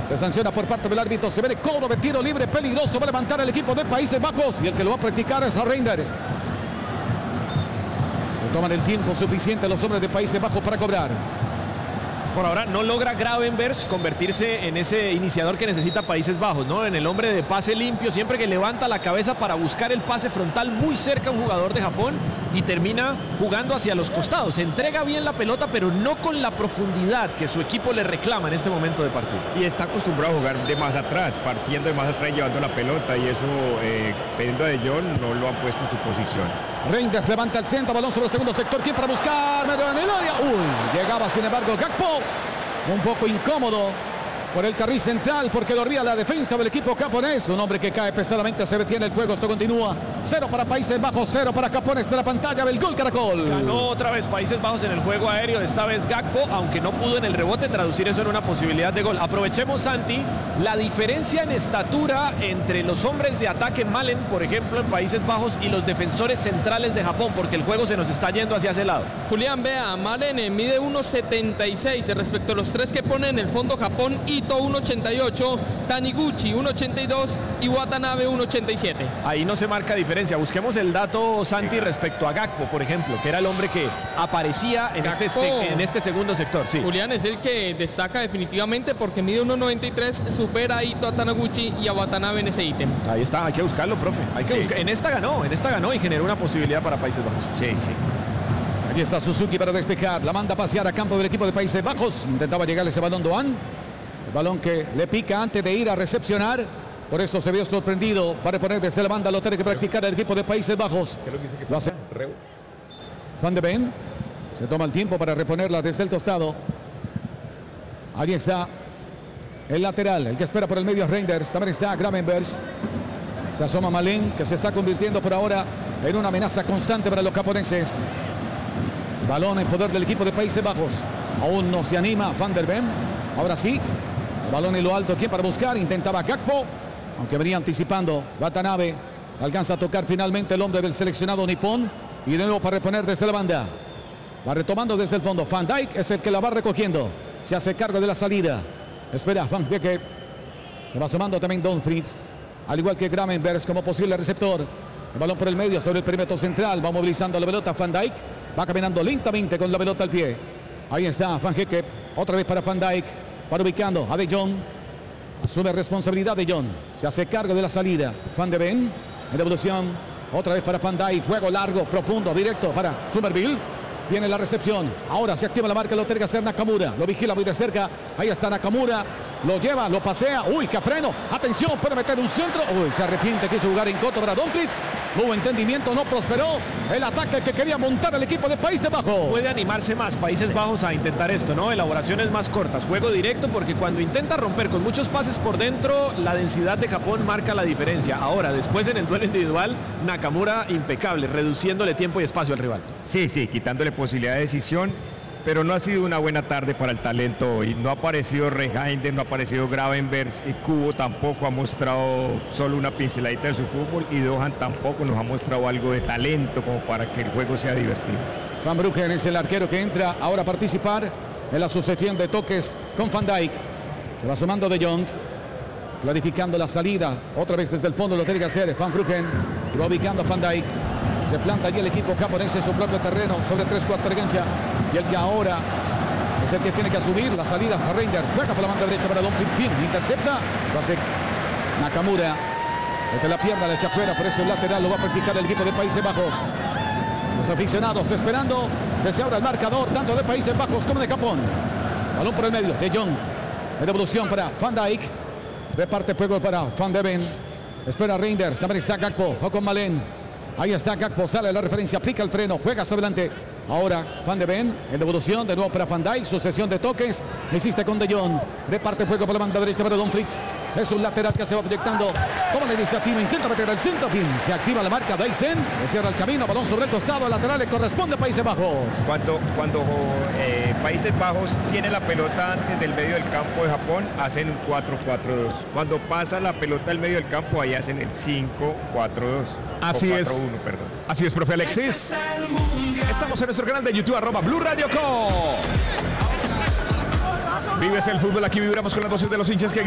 Se sanciona por parte del árbitro. Se ve el cobro de tiro libre peligroso. Va a levantar el equipo de Países Bajos. Y el que lo va a practicar es a Reinders. Se toman el tiempo suficiente los hombres de Países Bajos para cobrar. Por ahora no logra Gravenberch convertirse en ese iniciador que necesita Países Bajos, ¿no? En el hombre de pase limpio, siempre que levanta la cabeza para buscar el pase frontal muy cerca a un jugador de Japón y termina jugando hacia los costados. Entrega bien la pelota, pero no con la profundidad que su equipo le reclama en este momento de partido. Y está acostumbrado a jugar de más atrás, partiendo de más atrás y llevando la pelota, y eso, teniendo a De Jong, no lo han puesto en su posición. Reinders levanta el centro, balón sobre el segundo sector. ¿Quién para buscar? En el área. Uy, llegaba sin embargo Gakpo. Un poco incómodo por el carril central porque dormía la defensa del equipo japonés. Un hombre que cae pesadamente, se detiene el juego. Esto continúa. 0 para Países Bajos, 0 para Japón. Esta es la pantalla del gol Caracol. Ganó otra vez Países Bajos en el juego aéreo. Esta vez Gakpo, aunque no pudo en el rebote traducir eso en una posibilidad de gol. Aprovechemos, Santi, la diferencia en estatura entre los hombres de ataque Malen, por ejemplo, en Países Bajos, y los defensores centrales de Japón, porque el juego se nos está yendo hacia ese lado. Julián, vea, Malen mide 1.76 respecto a los tres que pone en el fondo Japón. Ito 1.88, Taniguchi 1.82 y Watanabe 1.87. Ahí no se marca diferencia. Busquemos el dato, Santi, respecto a Gakpo, por ejemplo, que era el hombre que aparecía en este segundo sector. Sí. Julián es el que destaca definitivamente porque mide 1.93, supera a Ito, a Taniguchi y a Watanabe en ese ítem. Ahí está, hay que buscarlo, profe. Hay que buscar. En esta ganó y generó una posibilidad para Países Bajos. Sí, sí. Aquí está Suzuki para despejar. La manda a pasear a campo del equipo de Países Bajos. Intentaba llegarle ese balón Doan. El balón que le pica antes de ir a recepcionar. Por eso se vio sorprendido para poner desde la banda. Lo tiene que practicar el equipo de Países Bajos. Lo hace Van de Ven. Se toma el tiempo para reponerla desde el costado. Ahí está el lateral. El que espera por el medio es Reinders. También está Gravenberch. Se asoma Malen, que se está convirtiendo por ahora en una amenaza constante para los japoneses. Balón en poder del equipo de Países Bajos. Aún no se anima Van der Ven. Ahora sí. El balón en lo alto. ¿Quién para buscar? Intentaba Gakpo. Aunque venía anticipando. Watanabe. Alcanza a tocar finalmente el hombre del seleccionado nipón. Y de nuevo para reponer desde la banda. Va retomando desde el fondo. Van Dijk es el que la va recogiendo. Se hace cargo de la salida. Espera Van Dijk. Se va sumando también Don Fritz. Al igual que Gravenberch como posible receptor. El balón por el medio sobre el perímetro central. Va movilizando la pelota Van Dijk. Va caminando lentamente con la pelota al pie. Ahí está Van Dijk. Otra vez para Van Dijk. Para ubicando a De Jong. Asume responsabilidad De Jong. Se hace cargo de la salida. Van de Ven. En devolución. Otra vez para Van Dijk. Juego largo, profundo, directo para Somerville. Viene la recepción. Ahora se activa la marca. Lo tiene que hacer Nakamura. Lo vigila muy de cerca. Ahí está Nakamura. Lo lleva, lo pasea. Uy, qué freno. Atención, puede meter un centro. Uy, se arrepiente. Quiso jugar en corto para Don Fritz. No hubo entendimiento, no prosperó el ataque que quería montar el equipo de Países Bajos. Puede animarse más Países Bajos a intentar esto, ¿no? Elaboraciones más cortas, juego directo, porque cuando intenta romper con muchos pases por dentro, la densidad de Japón marca la diferencia. Ahora, después en el duelo individual, Nakamura impecable, reduciéndole tiempo y espacio al rival. Sí, quitándole posibilidad de decisión. Pero no ha sido una buena tarde para el talento hoy. No ha aparecido Reijnder, no ha aparecido Gravenberch. Kubo tampoco ha mostrado solo una pinceladita de su fútbol. Y Dohan tampoco nos ha mostrado algo de talento como para que el juego sea divertido. Van Bruggen es el arquero que entra ahora a participar en la sucesión de toques con Van Dijk. Se va sumando De Jong. Clarificando la salida. Otra vez desde el fondo lo tiene que hacer Van Bruggen. Y va ubicando a Van Dijk. Se planta allí el equipo japonés en su propio terreno sobre 3/4 de cancha. Y el que ahora es el que tiene que asumir las salidas a Reinders. Juega por la banda derecha para Don Fritz. Bien, intercepta. Lo hace Nakamura. Desde la pierna le echa fuera. Por eso el lateral lo va a practicar el equipo de Países Bajos. Los aficionados esperando que se abra el marcador tanto de Países Bajos como de Japón. Balón por el medio. De Jong. En devolución para Van Dijk. Reparte juego para Van de Ven. Espera Reinders. También está Gakpo. O con Malen. Ahí está Gakpo, sale la referencia, aplica el freno, juega hacia adelante. Ahora Van de Ven, en devolución, de nuevo para Van Dijk, sucesión de toques. Insiste con De Jong, reparte juego por la banda derecha para Don Fritz. Es un lateral que se va proyectando. Toma la iniciativa, intenta meter el centro. Bien, se activa la marca Dyson, le cierra el camino, balón sobre el costado, el lateral le corresponde a Países Bajos. Cuando Países Bajos tiene la pelota antes del medio del campo de Japón, hacen un 4-4-2. Cuando pasa la pelota del medio del campo, ahí hacen el 5-4-2. Así es. 4-1, perdón. Así es, profe Alexis. Estamos en nuestro canal de YouTube, @Blue Radio Co. Vives el fútbol, aquí vibramos con las voces de los hinchas que